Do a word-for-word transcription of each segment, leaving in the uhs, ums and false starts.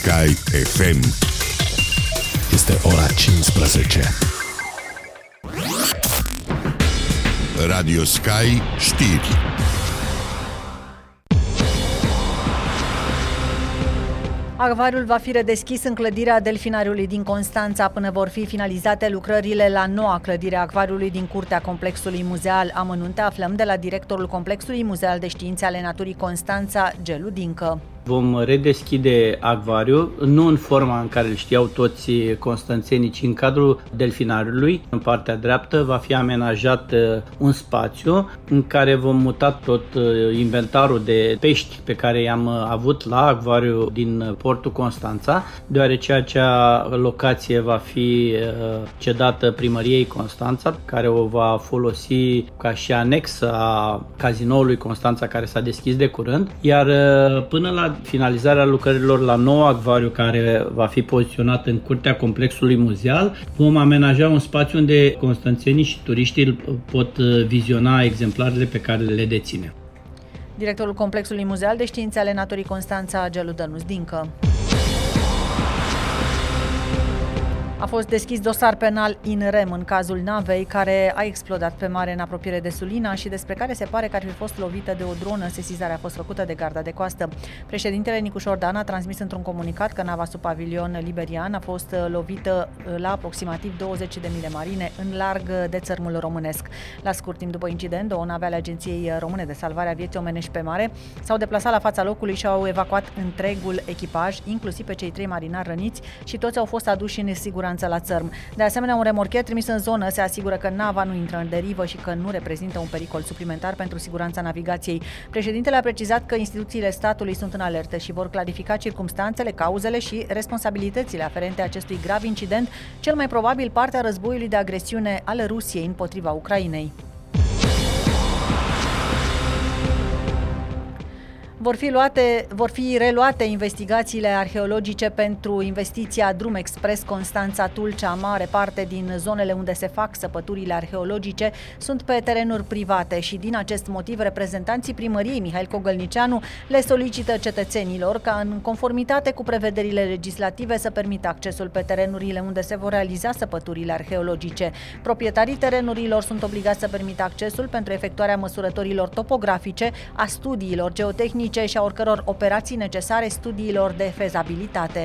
Sky F M. Este ora cincisprezece. Radio Sky știri. Acvariul va fi redeschis în clădirea Delfinariului din Constanța până vor fi finalizate lucrările la noua clădire a acvariului din curtea complexului muzeal. Amănunte aflăm de la directorul Complexului Muzeal de Științe ale Naturii Constanța, Gelu Dincă. Vom redeschide acvariul, nu în forma în care îl știau toți constanțenii, ci în cadrul delfinariului. În partea dreaptă va fi amenajat un spațiu în care vom muta tot inventarul de pești pe care i-am avut la acvariu din portul Constanța, deoarece acea locație va fi cedată primăriei Constanța, care o va folosi ca și anexă a cazinoului Constanța, care s-a deschis de curând, iar până la finalizarea lucrărilor la nou acvariu, care va fi poziționat în curtea complexului muzeal, vom amenaja un spațiu unde constanțenii și turiștii pot viziona exemplarele pe care le deține. Directorul Complexului Muzeal de Științe ale Naturii Constanța, Gelu Dincă. A fost deschis dosar penal in rem în cazul navei care a explodat pe mare în apropiere de Sulina și despre care se pare că ar fi fost lovită de o dronă. Sesizarea a fost făcută de garda de coastă. Președintele Nicu Șordan a transmis într-un comunicat că nava sub pavilion liberian a fost lovită la aproximativ douăzeci de mile marine în larg de țărmul românesc. La scurt timp după incident, două nave ale Agenției Române de Salvare a Vieții Omenești pe mare s-au deplasat la fața locului și au evacuat întregul echipaj, inclusiv pe cei trei marinari răniți, și toți au fost aduși în siguranță la țărm. De asemenea, un remorcher trimis în zonă se asigură că nava nu intră în derivă și că nu reprezintă un pericol suplimentar pentru siguranța navigației. Președintele a precizat că instituțiile statului sunt în alertă și vor clarifica circumstanțele, cauzele și responsabilitățile aferente acestui grav incident, cel mai probabil partea războiului de agresiune al Rusiei împotriva Ucrainei. Vor fi, luate, vor fi reluate investigațiile arheologice pentru investiția Drum Express Constanța-Tulcea. Mare parte din zonele unde se fac săpăturile arheologice sunt pe terenuri private și din acest motiv reprezentanții primăriei Mihail Cogălnicianu le solicită cetățenilor ca în conformitate cu prevederile legislative să permită accesul pe terenurile unde se vor realiza săpăturile arheologice. Proprietarii terenurilor sunt obligați să permită accesul pentru efectuarea măsurătorilor topografice, a studiilor geotehnice și a oricăror operații necesare studiilor de fezabilitate.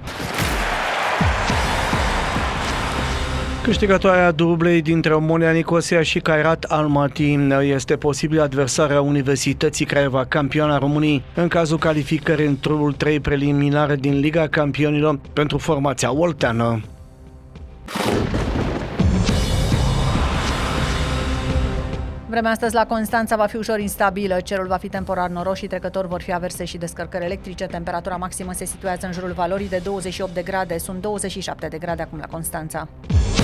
Câștigătoarea dublei dintre Omonia Nicosia și Kairat Almaty este posibil adversarea Universității Craiova, campioana României, în cazul calificării în turul trei preliminar din Liga Campionilor pentru formația olteană. Vremea astăzi la Constanța va fi ușor instabilă, cerul va fi temporar noros și trecător vor fi averse și descărcări electrice. Temperatura maximă se situează în jurul valorii de douăzeci și opt de grade, sunt douăzeci și șapte de grade acum la Constanța.